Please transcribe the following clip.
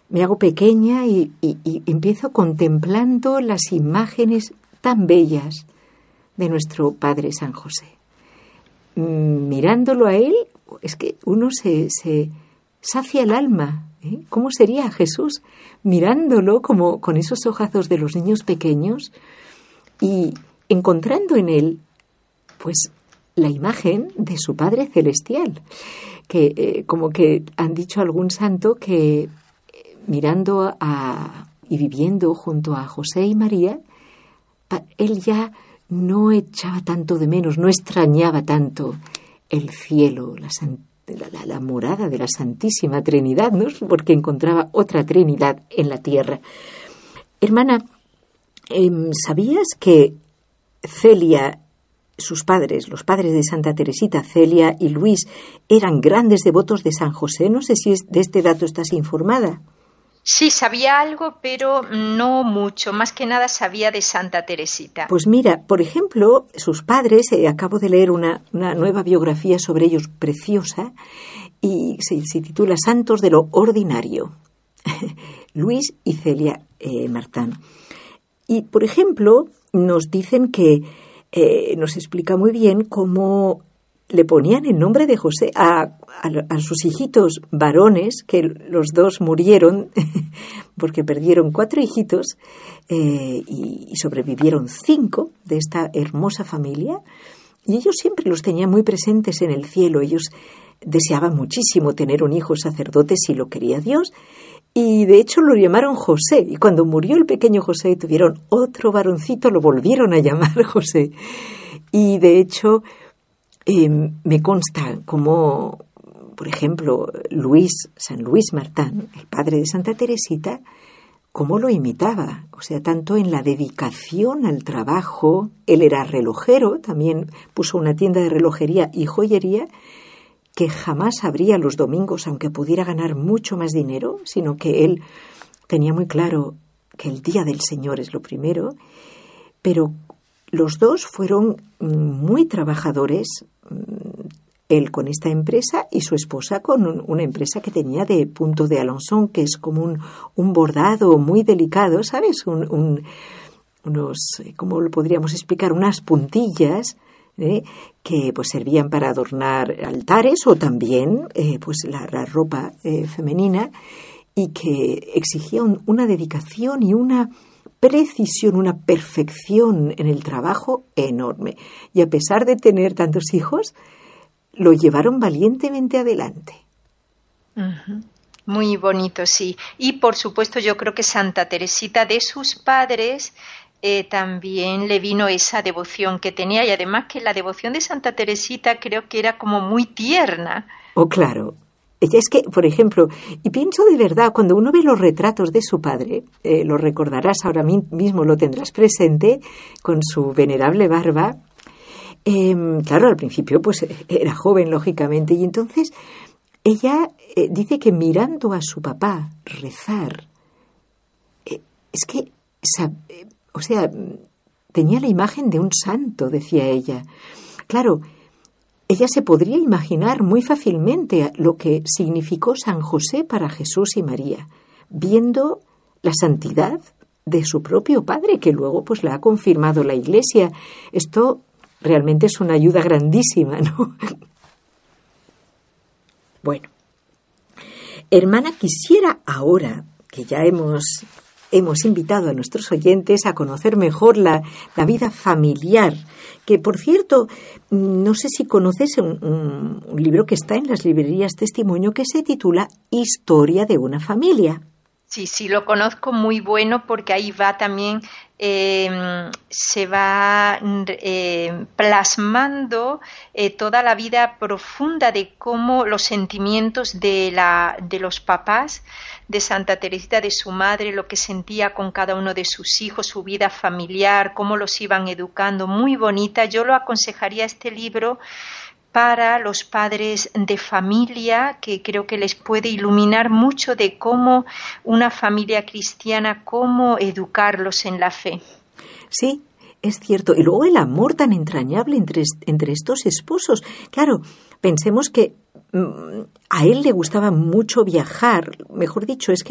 me hago pequeña y empiezo contemplando las imágenes tan bellas de nuestro Padre San José. Mirándolo a él, es que uno se sacia el alma. ¿Cómo sería Jesús mirándolo como con esos ojazos de los niños pequeños y encontrando en él, pues, la imagen de su Padre Celestial? Que como que han dicho algún santo que mirando y viviendo junto a José y María, él ya no echaba tanto de menos, no extrañaba tanto el cielo, la morada de la Santísima Trinidad, ¿no? Porque encontraba otra Trinidad en la tierra. Hermana, ¿sabías que Celia, sus padres, los padres de Santa Teresita, Celia y Luis, eran grandes devotos de San José? No sé si de este dato estás informada. Sí, sabía algo, pero no mucho. Más que nada sabía de Santa Teresita. Pues mira, por ejemplo, sus padres, acabo de leer una nueva biografía sobre ellos preciosa y se titula Santos de lo Ordinario. Luis y Celia Martán. Y, por ejemplo, nos dicen que nos explica muy bien cómo le ponían el nombre de José a sus hijitos varones, que los dos murieron porque perdieron 4 hijitos y sobrevivieron 5 de esta hermosa familia, y ellos siempre los tenían muy presentes en el cielo. Ellos deseaban muchísimo tener un hijo sacerdote si lo quería Dios, y de hecho lo llamaron José, y cuando murió el pequeño José tuvieron otro varoncito, lo volvieron a llamar José. Y de hecho me consta como, por ejemplo, San Luis Martán, el padre de Santa Teresita, cómo lo imitaba. O sea, tanto en la dedicación al trabajo, él era relojero, también puso una tienda de relojería y joyería, que jamás abría los domingos, aunque pudiera ganar mucho más dinero, sino que él tenía muy claro que el día del Señor es lo primero. Pero los dos fueron muy trabajadores, él con esta empresa y su esposa con una empresa que tenía de punto de Alençon, que es como un bordado muy delicado, ¿sabes? Unos, ¿cómo lo podríamos explicar? Unas puntillas que pues servían para adornar altares o también pues la ropa femenina, y que exigía una dedicación y una precisión, una perfección en el trabajo enorme. Y a pesar de tener tantos hijos, lo llevaron valientemente adelante. Uh-huh. Muy bonito, sí. Y por supuesto yo creo que Santa Teresita, de sus padres, también le vino esa devoción que tenía, y además que la devoción de Santa Teresita creo que era como muy tierna. Oh, claro. Ella es que, por ejemplo, y pienso de verdad, cuando uno ve los retratos de su padre, lo recordarás ahora mismo, lo tendrás presente, con su venerable barba. Claro, al principio pues era joven, lógicamente, y entonces ella dice que mirando a su papá rezar, es que, o sea, tenía la imagen de un santo, decía ella. Claro, ella se podría imaginar muy fácilmente lo que significó San José para Jesús y María, viendo la santidad de su propio padre, que luego pues la ha confirmado la Iglesia. Esto realmente es una ayuda grandísima, ¿no? Bueno, hermana, quisiera ahora que ya hemos invitado a nuestros oyentes a conocer mejor la vida familiar, que, por cierto, no sé si conoces un libro que está en las librerías Testimonio, que se titula Historia de una familia. Sí, lo conozco, muy bueno, porque ahí va también, se va plasmando toda la vida profunda de cómo los sentimientos de los papás de Santa Teresita, de su madre, lo que sentía con cada uno de sus hijos, su vida familiar, cómo los iban educando, muy bonita. Yo lo aconsejaría, este libro, para los padres de familia, que creo que les puede iluminar mucho de cómo una familia cristiana, cómo educarlos en la fe. Sí, es cierto. Y luego el amor tan entrañable entre estos esposos. Claro, pensemos que a él le gustaba mucho viajar, mejor dicho, es que